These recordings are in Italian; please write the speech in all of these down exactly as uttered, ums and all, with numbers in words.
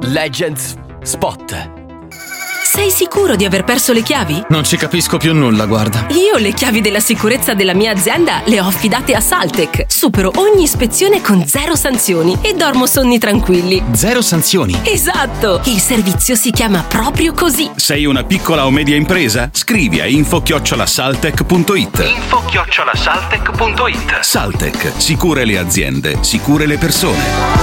Legends Spot. Sei sicuro di aver perso le chiavi? Non ci capisco più nulla, guarda. Io le chiavi della sicurezza della mia azienda le ho affidate a Saltec. Supero ogni ispezione con zero sanzioni e dormo sonni tranquilli. Zero sanzioni? Esatto! Il servizio si chiama proprio così. Sei una piccola o media impresa? Scrivi a info chiocciola saltec punto it. info chiocciola saltec punto it. Saltec, sicure le aziende, sicure le persone.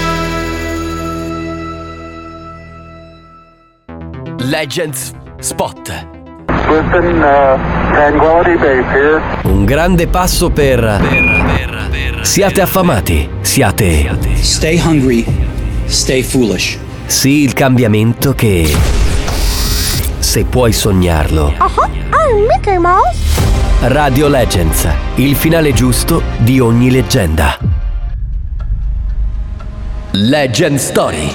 Legends Spot. Listen, uh, Tranquility Base here. Un grande passo per... per, per siate affamati, siate... Stay hungry, stay foolish. Sì, il cambiamento che... se puoi sognarlo. Uh-huh. I'm Mickey Mouse. Radio Legends, il finale giusto di ogni leggenda. Legend Story.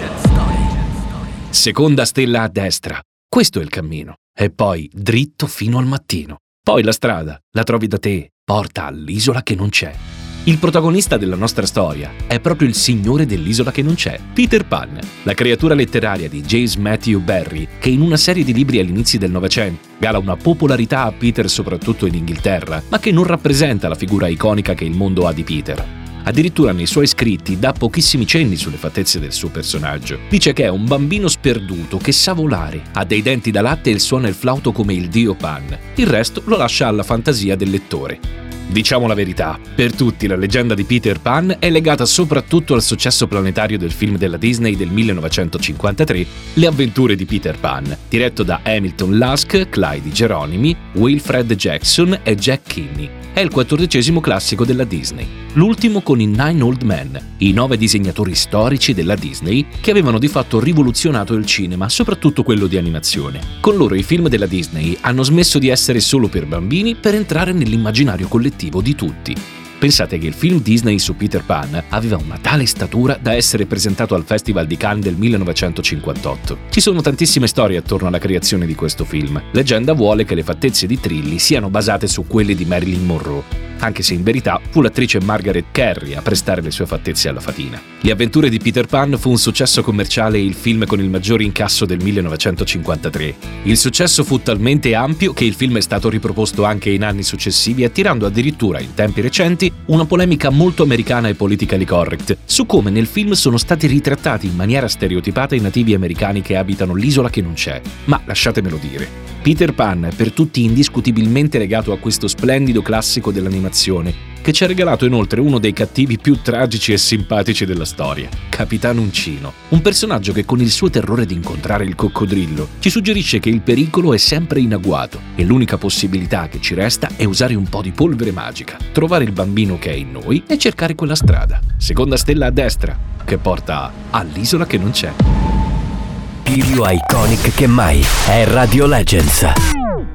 Seconda stella a destra. Questo è il cammino. E poi dritto fino al mattino. Poi la strada, la trovi da te, porta all'isola che non c'è. Il protagonista della nostra storia è proprio il signore dell'isola che non c'è, Peter Pan, la creatura letteraria di James Matthew Barrie, che in una serie di libri all'inizio del Novecento gala una popolarità a Peter soprattutto in Inghilterra, ma che non rappresenta la figura iconica che il mondo ha di Peter. Addirittura nei suoi scritti dà pochissimi cenni sulle fattezze del suo personaggio. Dice che è un bambino sperduto che sa volare, ha dei denti da latte e suona il flauto come il dio Pan. Il resto lo lascia alla fantasia del lettore. Diciamo la verità, per tutti la leggenda di Peter Pan è legata soprattutto al successo planetario del film della Disney del millenovecentocinquantatré, Le avventure di Peter Pan, diretto da Hamilton Lusk, Clyde Geronimi, Wilfred Jackson e Jack Kinney. È il quattordicesimo classico della Disney, l'ultimo con i Nine Old Men, i nove disegnatori storici della Disney che avevano di fatto rivoluzionato il cinema, soprattutto quello di animazione. Con loro i film della Disney hanno smesso di essere solo per bambini per entrare nell'immaginario collettivo di tutti. Pensate che il film Disney su Peter Pan aveva una tale statura da essere presentato al Festival di Cannes del millenovecentocinquantotto. Ci sono tantissime storie attorno alla creazione di questo film. Leggenda vuole che le fattezze di Trilly siano basate su quelle di Marilyn Monroe, anche se in verità fu l'attrice Margaret Kerry a prestare le sue fattezze alla fatina. Le avventure di Peter Pan fu un successo commerciale e il film con il maggior incasso del millenovecentocinquantatré. Il successo fu talmente ampio che il film è stato riproposto anche in anni successivi, attirando addirittura, in tempi recenti, una polemica molto americana e politically correct su come nel film sono stati ritrattati in maniera stereotipata i nativi americani che abitano l'isola che non c'è. Ma lasciatemelo dire, Peter Pan è per tutti indiscutibilmente legato a questo splendido classico dell'animazione, che ci ha regalato inoltre uno dei cattivi più tragici e simpatici della storia, Capitan Uncino, un personaggio che con il suo terrore di incontrare il coccodrillo ci suggerisce che il pericolo è sempre in agguato e l'unica possibilità che ci resta è usare un po' di polvere magica, trovare il bambino che è in noi e cercare quella strada, seconda stella a destra, che porta all'isola che non c'è. Più iconic che mai è Radio Legends.